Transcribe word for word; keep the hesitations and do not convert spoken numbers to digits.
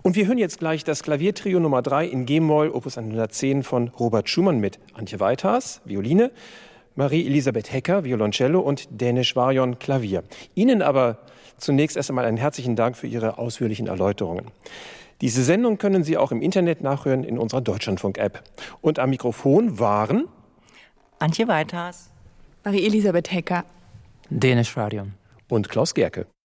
Und wir hören jetzt gleich das Klaviertrio Nummer drei in G-Moll, Opus hundertzehn von Robert Schumann mit Antje Weithas, Violine, Marie-Elisabeth Hecker, Violoncello und Dänisch Varion, Klavier. Ihnen aber zunächst erst einmal einen herzlichen Dank für Ihre ausführlichen Erläuterungen. Diese Sendung können Sie auch im Internet nachhören in unserer Deutschlandfunk-App. Und am Mikrofon waren Antje Weithas, Marie-Elisabeth Hecker, Dänisch Varion und Klaus Gerke.